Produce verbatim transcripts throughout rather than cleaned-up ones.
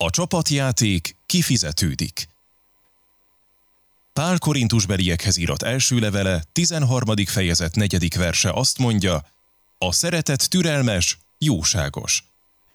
A csapatjáték kifizetődik. Pál Korintusbeliekhez írott első levele, tizenharmadik fejezet negyedik verse azt mondja: a szeretet türelmes, jóságos.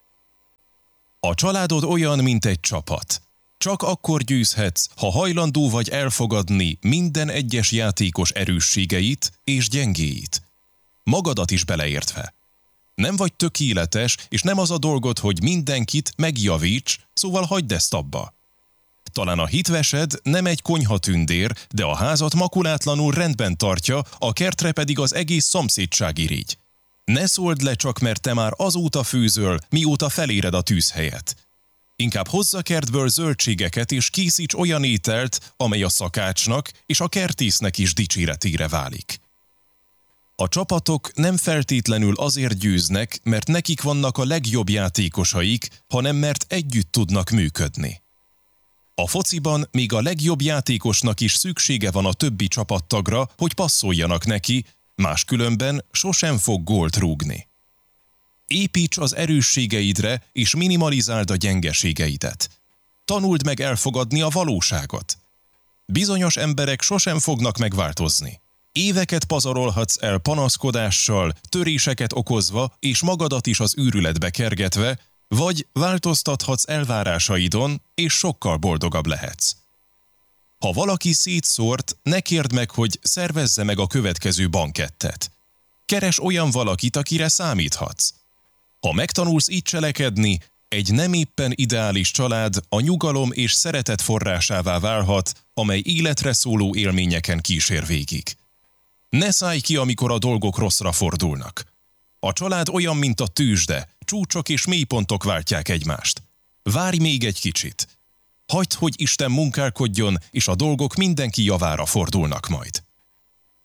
A családod olyan, mint egy csapat. Csak akkor győzhetsz, ha hajlandó vagy elfogadni minden egyes játékos erősségeit és gyengéit. Magadat is beleértve. Nem vagy tökéletes, és nem az a dolgod, hogy mindenkit megjavíts, szóval hagyd ezt abba. Talán a hitvesed nem egy konyhatündér, de a házat makulátlanul rendben tartja, a kertre pedig az egész szomszédság irigy. Ne szóld le csak, mert te már azóta főzöl, mióta feléred a tűzhelyet. Inkább hozz a kertből zöldségeket, és készíts olyan ételt, amely a szakácsnak és a kertésznek is dicséretére válik. A csapatok nem feltétlenül azért győznek, mert nekik vannak a legjobb játékosaik, hanem mert együtt tudnak működni. A fociban még a legjobb játékosnak is szüksége van a többi csapattagra, hogy passzoljanak neki, máskülönben sosem fog gólt rúgni. Építs az erősségeidre, és minimalizáld a gyengeségeidet. Tanuld meg elfogadni a valóságot. Bizonyos emberek sosem fognak megváltozni. Éveket pazarolhatsz el panaszkodással, töréseket okozva és magadat is az űrületbe kergetve, vagy változtathatsz elvárásaidon, és sokkal boldogabb lehetsz. Ha valaki szétszórt, ne kérd meg, hogy szervezze meg a következő bankettet. Keres olyan valakit, akire számíthatsz. Ha megtanulsz így cselekedni, egy nem éppen ideális család a nyugalom és szeretet forrásává válhat, amely életre szóló élményeken kísér végig. Ne szállj ki, amikor a dolgok rosszra fordulnak. A család olyan, mint a tőzsde, csúcsok és mélypontok váltják egymást. Várj még egy kicsit. Hagyd, hogy Isten munkálkodjon, és a dolgok mindenki javára fordulnak majd.